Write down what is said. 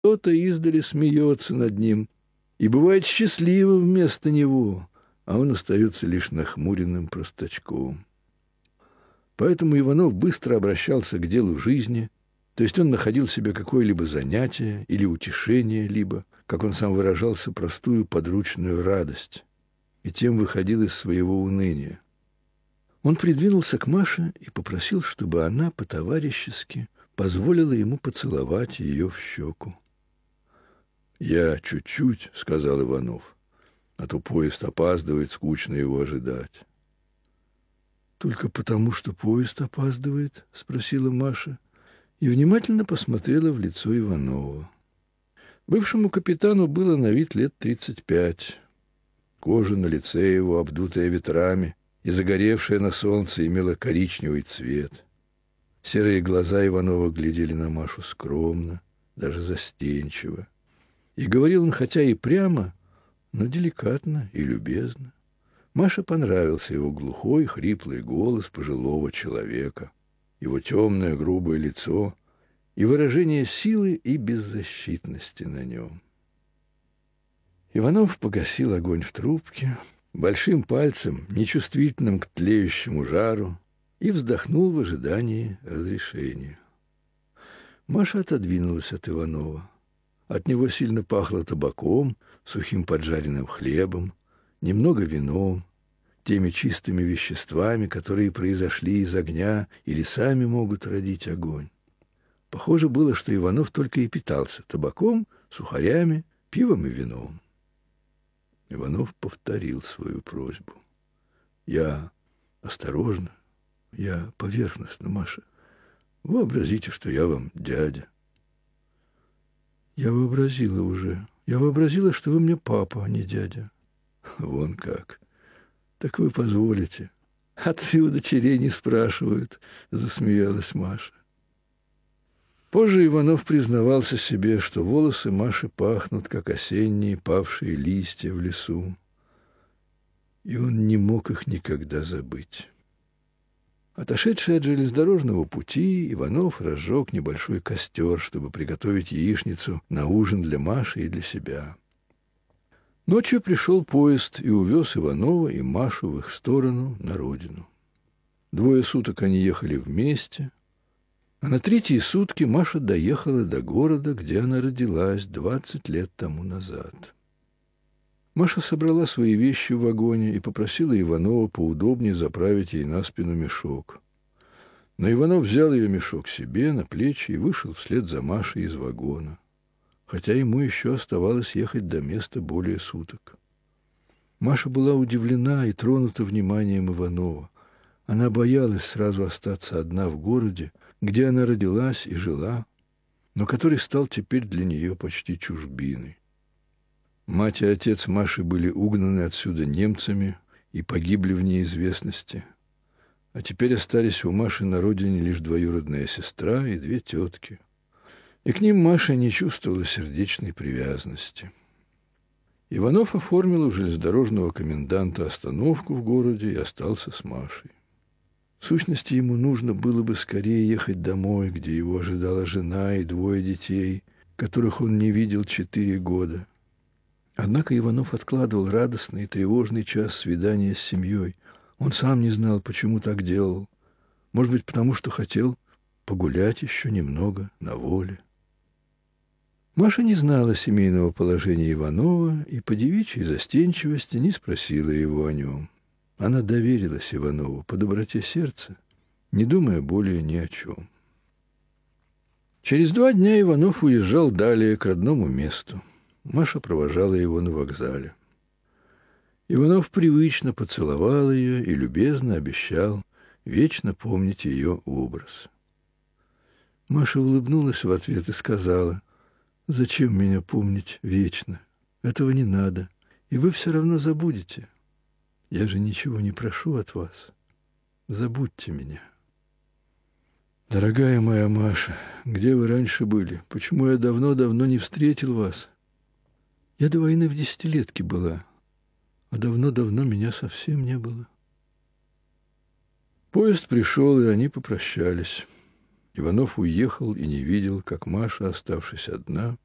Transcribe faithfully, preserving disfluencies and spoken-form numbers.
Кто-то издали смеется над ним и бывает счастливым вместо него, а он остается лишь нахмуренным простачком. Поэтому Иванов быстро обращался к делу жизни, то есть он находил себе какое-либо занятие или утешение, либо, как он сам выражался, простую подручную радость, и тем выходил из своего уныния. Он придвинулся к Маше и попросил, чтобы она по-товарищески позволила ему поцеловать ее в щеку. «Я чуть-чуть», — сказал Иванов, — «а то поезд опаздывает, скучно его ожидать». «Только потому, что поезд опаздывает?» — спросила Маша и внимательно посмотрела в лицо Иванова. Бывшему капитану было на вид лет тридцать пять. Кожа на лице его, обдутая ветрами и загоревшая на солнце, имела коричневый цвет. Серые глаза Иванова глядели на Машу скромно, даже застенчиво. И говорил он хотя и прямо, но деликатно и любезно. Маше понравился его глухой, хриплый голос пожилого человека, его темное грубое лицо и выражение силы и беззащитности на нем. Иванов погасил огонь в трубке, большим пальцем, нечувствительным к тлеющему жару, и вздохнул в ожидании разрешения. Маша отодвинулась от Иванова. От него сильно пахло табаком, сухим поджаренным хлебом, немного вином, теми чистыми веществами, которые произошли из огня или сами могут родить огонь. Похоже было, что Иванов только и питался табаком, сухарями, пивом и вином. Иванов повторил свою просьбу. «Я осторожно, я поверхностно, Маша. Вообразите, что я вам дядя». «Я вообразила уже. Я вообразила, что вы мне папа, а не дядя». «Вон как. Так вы позволите. Отцы у дочерей не спрашивают», — засмеялась Маша. Позже Иванов признавался себе, что волосы Маши пахнут, как осенние павшие листья в лесу, и он не мог их никогда забыть. Отошедший от железнодорожного пути, Иванов разжег небольшой костер, чтобы приготовить яичницу на ужин для Маши и для себя. Ночью пришел поезд и увез Иванова и Машу в их сторону, на родину. Двое суток они ехали вместе, а на третьи сутки Маша доехала до города, где она родилась двадцать лет тому назад. Маша собрала свои вещи в вагоне и попросила Иванова поудобнее заправить ей на спину мешок. Но Иванов взял ее мешок себе на плечи и вышел вслед за Машей из вагона, хотя ему еще оставалось ехать до места более суток. Маша была удивлена и тронута вниманием Иванова. Она боялась сразу остаться одна в городе, где она родилась и жила, но который стал теперь для нее почти чужбиной. Мать и отец Маши были угнаны отсюда немцами и погибли в неизвестности, а теперь остались у Маши на родине лишь двоюродная сестра и две тетки, и к ним Маша не чувствовала сердечной привязанности. Иванов оформил у железнодорожного коменданта остановку в городе и остался с Машей. В сущности, ему нужно было бы скорее ехать домой, где его ожидала жена и двое детей, которых он не видел четыре года. Однако Иванов откладывал радостный и тревожный час свидания с семьей. Он сам не знал, почему так делал. Может быть, потому что хотел погулять еще немного на воле. Маша не знала семейного положения Иванова и по девичьей застенчивости не спросила его о нем. Она доверилась Иванову по доброте сердца, не думая более ни о чем. Через два дня Иванов уезжал далее к родному месту. Маша провожала его на вокзале. Иванов привычно поцеловал ее и любезно обещал вечно помнить ее образ. Маша улыбнулась в ответ и сказала: «Зачем меня помнить вечно? Этого не надо, и вы все равно забудете. Я же ничего не прошу от вас. Забудьте меня». «Дорогая моя Маша, где вы раньше были? Почему я давно-давно не встретил вас? Я до войны в десятилетке была, а давно-давно меня совсем не было». Поезд пришел, и они попрощались. Иванов уехал и не видел, как Маша, оставшись одна,